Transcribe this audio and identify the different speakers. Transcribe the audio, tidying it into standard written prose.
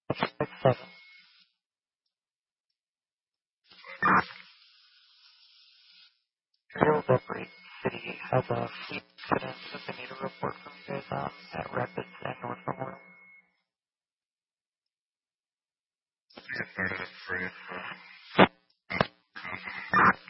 Speaker 1: 657. Real Debris City has a fleet incident that they need a report from you guys on at Rapids and North Memorial.
Speaker 2: Get started at 3.